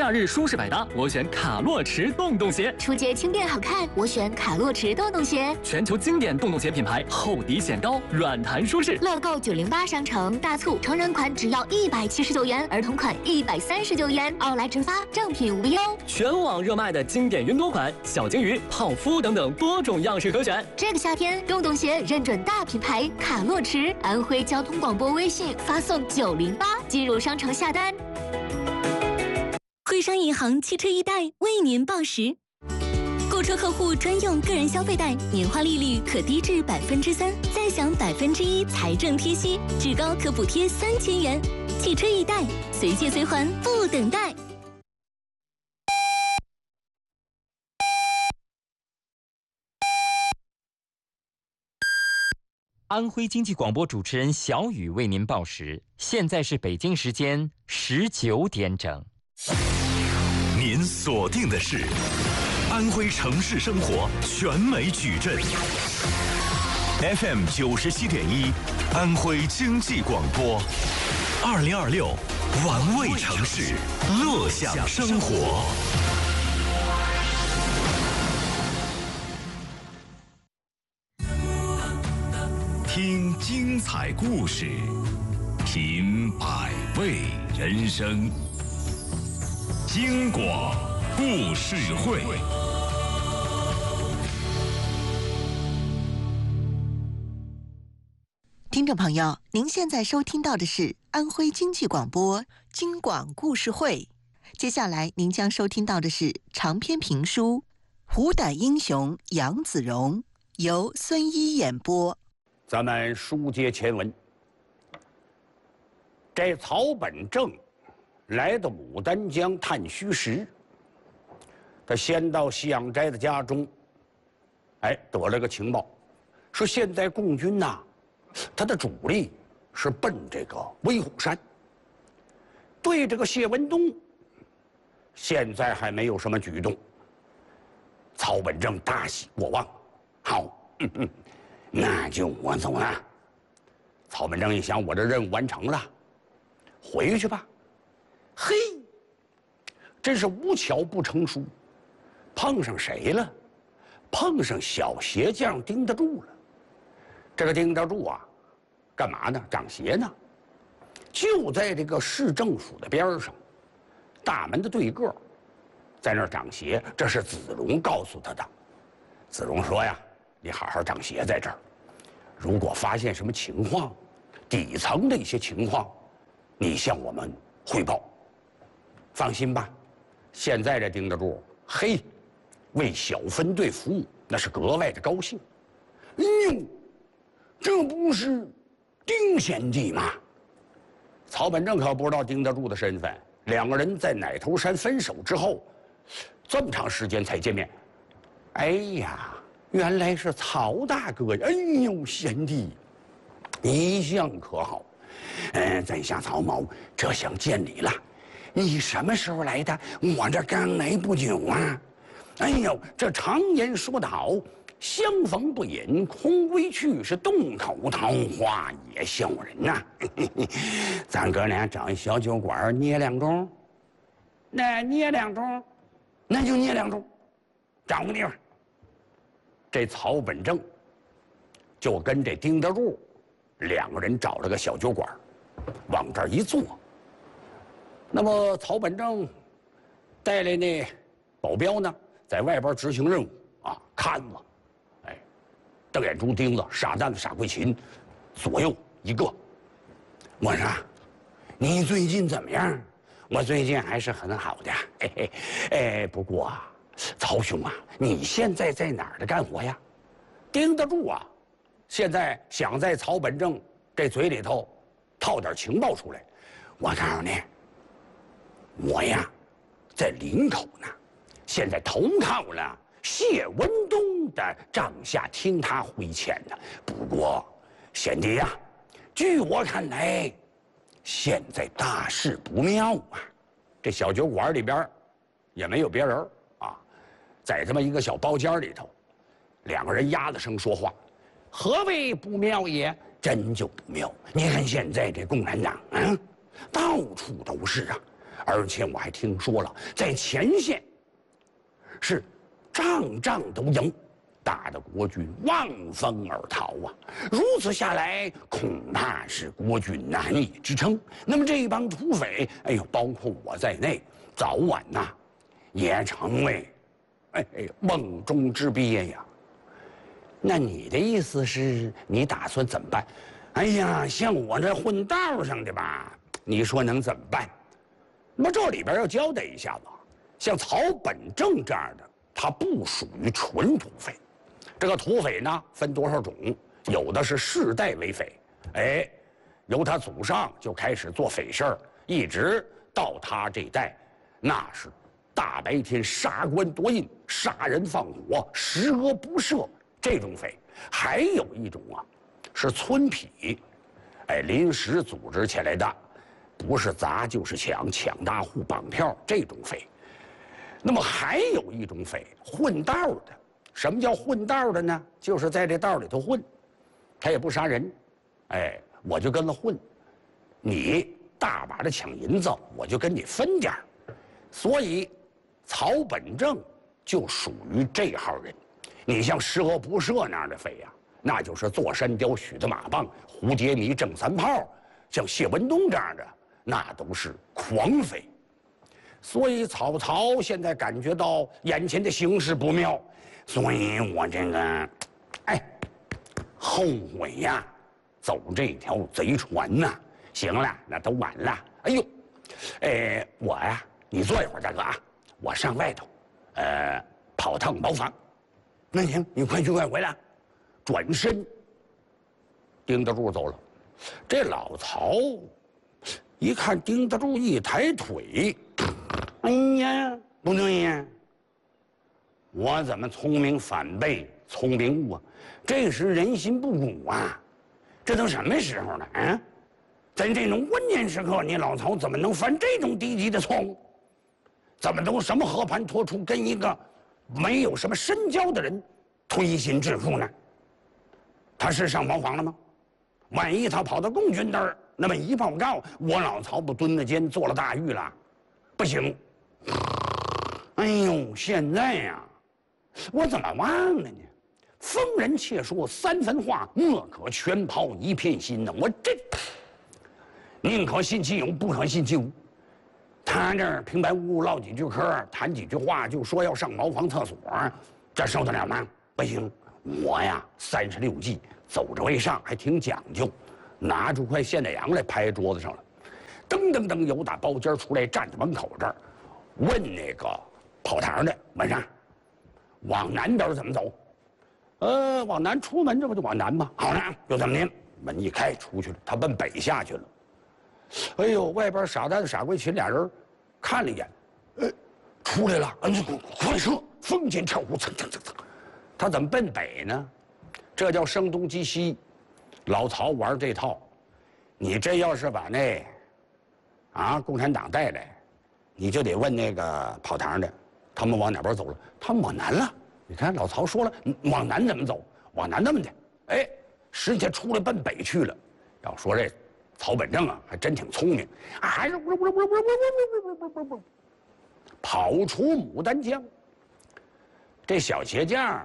假日舒适百搭，我选卡洛驰洞洞鞋； 出街轻便好看，我选卡洛驰洞洞鞋。 全球经典洞洞鞋品牌，厚底显高，软弹舒适。 乐购908商城大促，成人款只要179元，儿童款139元，奥莱直发，正品无忧。 全网热卖的经典云朵款、小金鱼、泡芙等等多种样式可选。 这个夏天，洞洞鞋认准大品牌卡洛驰，安徽交通广播微信发送908，进入商城下单。 汇商银行汽车易贷为您报时，购车客户专用个人消费贷，年化利率可低至3%，再享1%财政贴息，至高可补贴3000元。汽车易贷，随借随还，不等待。 安徽经济广播主持人小雨为您报时，现在是北京时间19点整。 您锁定的是安徽城市生活全美矩阵 FM 97.1，安徽经济广播，2026玩味城市，乐享生活。听精彩故事，品百味人生。京广故事会， 听众朋友，您现在收听到的是安徽经济广播京广故事会。接下来您将收听到的是长篇评书《虎胆英雄杨子荣》，由孙一演播。 咱们书接前文，这曹本正来到牡丹江探虚实，他先到西洋斋的家中，得了个情报，说现在共军呐，他的主力是奔这个威虎山，对这个谢文东，现在还没有什么举动。曹本正大喜过望，好，那就我走了。曹本正一想，我这任务完成了，回去吧。嘿，真是无巧不成书，碰上谁了？碰上小鞋匠丁德柱了。这个丁德柱啊，干嘛呢？长鞋呢，就在这个市政府的边上，大门的对个，在那儿长鞋。这是子龙告诉他的。子龙说呀，你好好长鞋在这儿，如果发现什么情况，底层的一些情况，你向我们汇报。放心吧，现在这丁德柱，嘿，为小分队服务，那是格外的高兴。哎呦，这不是丁贤弟吗？曹本正可不知道丁德柱的身份。两个人在奶头山分手之后，这么长时间才见面。哎呀，原来是曹大哥呀！哎呦，贤弟，你一向可好？在下曹某这厢见礼了。你什么时候来的？我这刚来不久啊。哎呦，这常言说得好，相逢不饮空归去，是洞口桃花也笑人呐。咱哥俩找一小酒馆捏两盅，那捏两盅，那就捏两盅，找个地方。这曹本正就跟这丁德柱两个人找了个小酒馆，往这儿一坐。那么曹本正带来那保镖呢，在外边执行任务啊，看子，瞪眼珠钉子、傻蛋子、傻桂琴，左右一个。我说，你最近怎么样？我最近还是很好的。不过啊，曹兄啊，你现在在哪儿的干活呀？盯得住啊！现在想在曹本正这嘴里头套点情报出来。我告诉你，我呀，在林口呢，现在投靠了谢文东的帐下，听他挥遣呢。不过，贤弟呀，据我看来，现在大事不妙啊！这小酒馆里边也没有别人啊，在这么一个小包间里头，两个人压了声说话。何谓不妙也？真就不妙！你看现在这共产党啊，到处都是啊， 而且我还听说了，在前线是仗仗都赢，打得国军望风而逃啊！如此下来，恐怕是国军难以支撑。那么这帮土匪，哎呦，包括我在内，早晚呐，也成为瓮中之鳖呀。那你的意思是你打算怎么办？哎呀，像我这混道上的吧，你说能怎么办？那么这里边要交代一下子，像曹本正这样的，他不属于纯土匪。这个土匪呢，分多少种？有的是世代为匪，由他祖上就开始做匪事儿，一直到他这代，那是大白天杀官夺印、杀人放火、十恶不赦这种匪。还有一种啊，是村痞，临时组织起来的，不是砸就是抢，抢大户、绑票这种匪。那么还有一种匪，混道的。什么叫混道的呢？就是在这道里头混，他也不杀人，我就跟了混。你大把的抢银子，我就跟你分点儿。所以，曹本正就属于这号人。你像十恶不赦那样的匪呀，那就是坐山雕、许的马棒、蝴蝶迷、郑三炮，像谢文东这样的，那都是狂匪。所以曹操现在感觉到眼前的形势不妙。所以我这个，后悔呀，走这条贼船呐！行了，那都晚了。哎呦，我呀，你坐一会儿，大哥啊，我上外头，跑趟茅房。那行，你快去快回来。转身，丁德柱走了。这老曹一看丁德柱一抬腿，哎呀，不对呀！我怎么聪明反被聪明误啊？这时人心不古啊！这都什么时候了啊？在这种关键时刻，你老曹怎么能犯这种低级的错误？怎么能什么和盘托出，跟一个没有什么深交的人推心置腹呢？他是上茅房了吗？万一他跑到共军那儿，那么一报告，我老曹不蹲在监坐了大狱了？不行！哎呦，现在呀！我怎么忘了呢？疯人且说三分话，莫可全抛一片心呢。我这宁可信其有，不可信其无。他这儿平白无故唠几句嗑，谈几句话，就说要上茅房厕所，这受得了吗？不行，我呀36计，走着为上，还挺讲究。拿出块现代洋来拍桌子上了，噔噔噔，由打包间出来，站在门口这儿，问那个跑堂的问啥？往南边怎么走？往南出门，这不就往南吗？好了，就这么的。门一开，出去了。他奔北下去了。哎呦，外边傻蛋傻贵秦俩人看了一眼，出来了。快撤！风间跳舞，蹭蹭蹭蹭。他怎么奔北呢？这叫声东击西。老曹玩这套，你这要是把那共产党带来，你就得问那个跑堂的。他们往哪边走了？他们往南了。你看老曹说了，往南怎么走？往南那么的，实际出来奔北去了。要说这曹本正啊，还真挺聪明，还是跑出牡丹江。这小鞋匠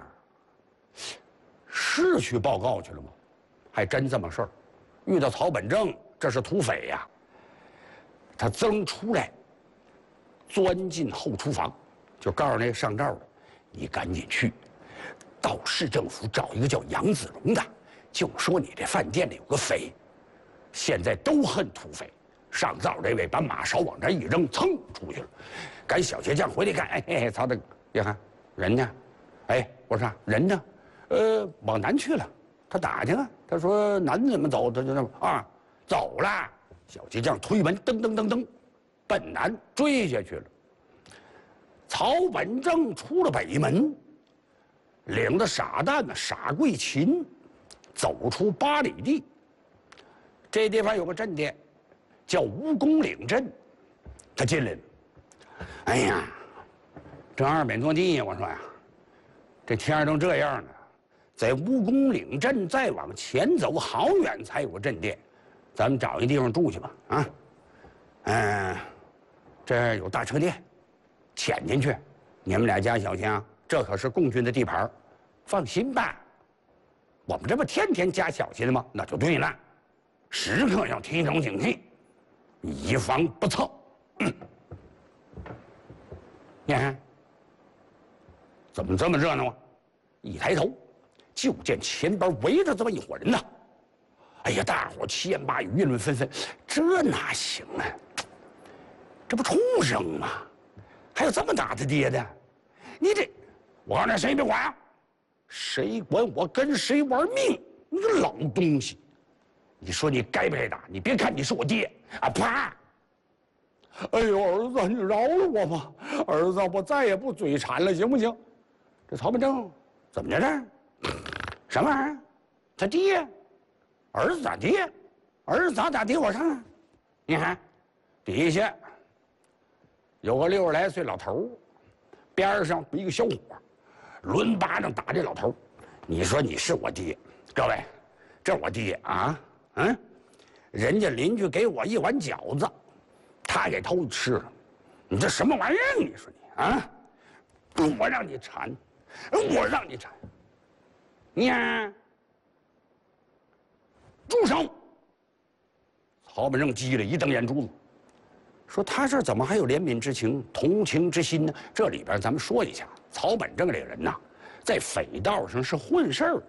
是去报告去了吗？还真这么事儿。遇到曹本正，这是土匪呀。他噌出来，钻进后厨房。就告诉那个上罩的，你赶紧去，到市政府找一个叫杨子荣的，就说你这饭店里有个匪，现在都恨土匪。上灶这位把马勺往这一扔，噌出去了。赶小鞋匠回来看，曹大哥，别看人呢，我说啥人呢？往南去了。他打听啊，他说南怎么走？他就那么走了。小鞋匠推门，噔噔噔噔，奔南追下去了。曹本正出了北门，领着傻蛋呢傻贵秦，走出8里地。这地方有个镇店，叫蜈蚣岭镇。他进来了，哎呀，这200多地呀！我说呀，这天都这样了，在蜈蚣岭镇再往前走好远才有个镇店，咱们找一地方住去吧。 这有大车店，潜进去，你们俩家小心啊，这可是共军的地盘。放心吧，我们这不天天加小心的吗？那就对了，时刻要提高警惕，以防不测。你看，怎么这么热闹啊？一抬头，就见前边围着这么一伙人呢。哎呀，大伙七言八语，议论纷纷，这哪行啊？这不畜生吗？还有这么打他爹的？你这，我告诉你，谁也别管啊！谁管我跟谁玩命？你个老东西！你说你该不该打？你别看你是我爹啊，啪！哎呦，儿子，你饶了我吧！儿子，我再也不嘴馋了，行不行？这曹本正怎么着这？什么玩意儿？他爹？儿子咋爹？儿子咋爹？我看看，你看，底下有个60来岁老头，边上一个小伙，抡巴掌打这老头。你说你是我爹？各位，这我爹啊，人家邻居给我一碗饺子，他给偷吃了。你这什么玩意儿？你说你啊，我让你馋，我让你馋，你看。住手！曹本正急了，一瞪眼珠子，说：“他这怎么还有怜悯之情、同情之心呢？”这里边咱们说一下，曹本正这个人呐，在匪道上是混事儿的。